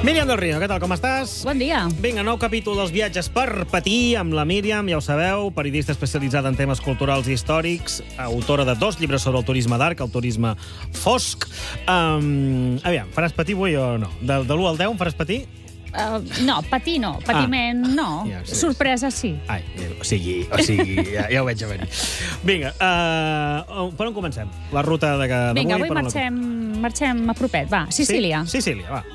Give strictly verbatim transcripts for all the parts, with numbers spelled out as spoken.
Míriam del Río, què tal, com estàs? Bon dia. Vinga, nou capítol dels viatges per patir amb la Míriam, ja ho sabeu, periodista especialitzada en temes culturals i històrics, autora de dos llibres sobre el turisme d'arc, el turisme fosc. Um, aviam, faràs patir avui o no? De, de l'u al deu em faràs patir? Uh, no, patir no, patiment ah, no, ja, sí, sorpresa sí. Ai, o sigui, o sigui ja, ja ho veig a venir. Vinga, uh, per on comencem? La ruta de d'avui? Vinga, avui marxem, marxem a propet, va, Sicília. Sí? Sicília, va.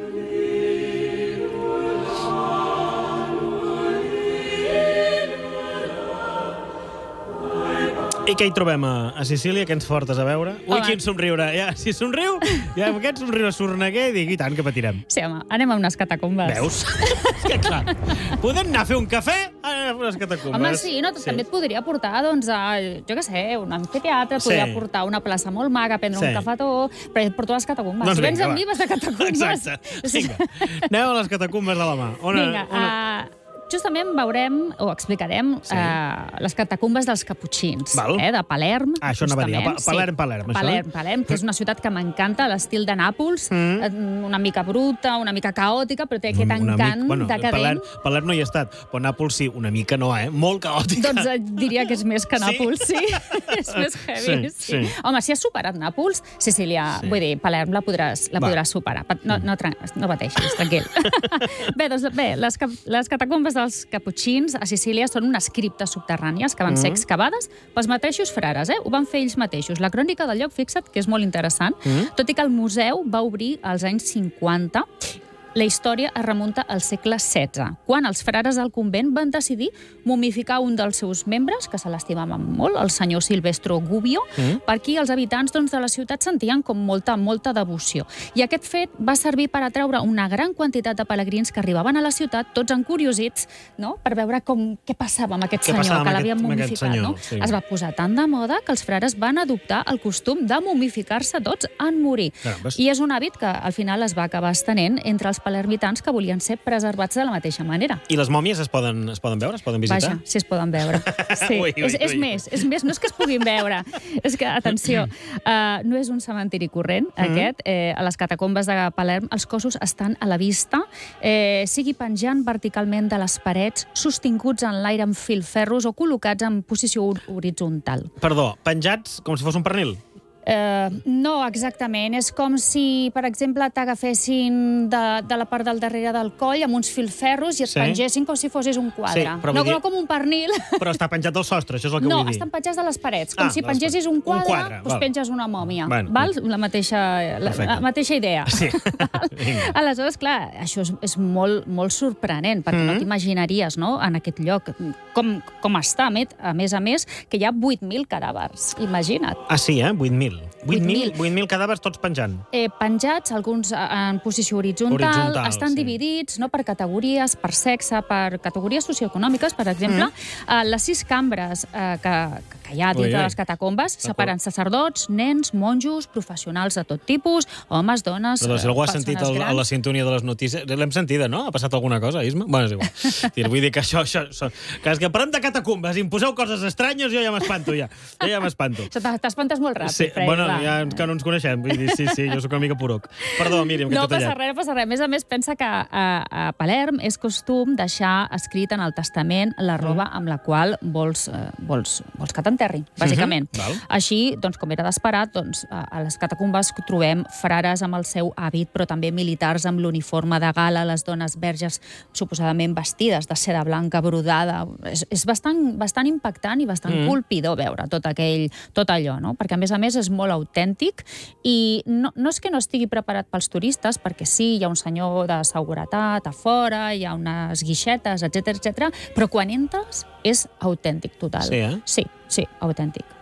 I què hi trobem a, a Sicília? Què ens portes a veure? Ui, Home. quin somriure. Ja, si somriu, ja amb aquest somriure sorneguer, dic, i tant, que patirem. Sí, home, anem a unes catacumbes. Veus? És que clar, podem anar a fer un cafè, anem a fer unes catacumbes. Home, sí, no, sí. També et podria portar, doncs, a, jo què sé, un amfiteatre, et podria Sí. portar a una plaça molt maca, prendre Sí. un cafetó, però et porto a les catacumbes. Doncs Si vens vinga, amb va. mi, vas de catacumbes. Exacte. Vinga, anem a les catacumbes de la mà. On, Vinga, on... uh, justament veurem, o explicarem, Sí. uh, les catacumbes dels caputxins, Val. eh, de Palerm. Ah, això anava a dir, justament. Pa- Palerm, Palerm, això. Palerm, Palerm, que és una ciutat que m'encanta, a l'estil de Nàpols, Mm. eh, una mica bruta, una mica caòtica, però té aquest Una encant mica- bueno, decadent. Palerm, Palerm no hi he estat, però Nàpols sí, una mica no, eh? Molt caòtica. Doncs et diria que és més que Sí? Nàpols, sí. és més heavy, Sí, sí, sí. Home, si has superat Nàpols, Sicília, Sí. vull dir, Palerm la podràs, la Va. podràs superar. Pa- No, no, tran- no pateixis, tranquil. bé, doncs, bé les, cap, les catacumbes dels caputxins a Sicília són unes criptes subterrànies que van ser Mm. excavades pels mateixos frares, eh? Ho van fer ells mateixos. La crònica del lloc, fixa't, que és molt interessant, Mm. tot i que el museu va obrir als anys cinquanta, la història es remunta al segle setze, quan els frares del convent van decidir momificar un dels seus membres, que se l'estimaven molt, el senyor Silvestro Gubbio, Mm. per qui els habitants doncs, de la ciutat sentien com molta, molta devoció. I aquest fet va servir per atraure una gran quantitat de pelegrins que arribaven a la ciutat, tots encuriosits, no?, per veure com, què passava amb aquest Què passava senyor, amb que aquest- l'havien amb aquest momificat. senyor, No? sí. Es va posar tan de moda que els frares van adoptar el costum de momificar-se tots en morir. Carambes. I és un hàbit que al final es va acabar estenent entre els palermitans que volien ser preservats de la mateixa manera. I les mòmies es poden, es poden veure, es poden visitar? Vaja, si es poden veure. Sí. Ui, ui, és, és ui. més, és més, no és que es puguin veure, és que, atenció, uh, no és un cementiri corrent, Mm. aquest. Eh, a les catacumbes de Palerm els cossos estan a la vista, eh, sigui penjant verticalment de les parets, sostinguts en l'aire amb filferros o col·locats en posició hor- horitzontal. Perdó, penjats com si fos un pernil? Eh, no, exactament. És com si, per exemple, t'agafessin de, de la part del darrere del coll amb uns filferros i et Sí. pengessin com si fossis un quadre. Sí, però no, vull dir- no com un pernil. Però està penjat del sostre, això és el que No, vull dir. estan penjats de les parets. Com Ah, si de les pengessis parets. un Un quadre, quadre, doncs val. penges una mòmia. Bueno, val? La mateixa, la, Perfecte. la mateixa idea. Sí. Val? Vinga. Aleshores, clar, això és, és molt, molt sorprenent, perquè Mm. no t'imaginaries, no?, en aquest lloc, com, com està, a més, a més a més, que hi ha vuit mil cadàvers. Imagina't. Ah, sí, eh? vuit mil. vuit mil vuit mil. vuit mil cadàvers tots penjant. Eh, penjats, alguns en posició horitzontal, Horitzontal, estan sí. dividits, no, per categories, per sexe, per categories socioeconòmiques, per exemple. Mm. Eh, les sis cambres eh, que, que hi ha dins Ui, de ui. les catacombes D'acord. separen sacerdots, nens, monjos, professionals de tot tipus, homes, dones, Però si algú ha persones sentit el, a la grans. sintonia de les notícies... L'hem sentida, no? Ha passat alguna cosa, Isma? Bueno, és igual. Dir, vull dir que això... això, això que és que parlem de catacumbes i em poseu coses estranyes, jo ja m'espanto, ja. Jo ja m'espanto. Això t'es- T'espantes molt ràpid, Sí, Fred, bueno, va. ja que no ens coneixem. Vull dir, sí, sí, jo sóc una mica poruc. Perdó, Míriam, que No t'he passa tallat. res, no passa res. A més a més, pensa que a, a Palerm és costum deixar escrit en el testament la roba amb la qual vols, eh, vols, vols que t'enterrin, bàsicament. Mhm, val. Així, doncs, com era d'esperar, doncs, a a les catacumbes trobem frares amb el seu hàbit, però també militars amb l'uniforme de gala, les dones verges suposadament vestides de seda blanca brodada. És, és bastant, bastant impactant i bastant Mm. colpidor veure tot, aquell, tot allò, no? Perquè, a més a més, és molt autèntic i no, no és que no estigui preparat pels turistes, perquè sí, hi ha un senyor de seguretat a fora, hi ha unes guixetes, etcètera, etcètera, però quan entres és autèntic total. Sí, eh? Sí, sí, autèntic.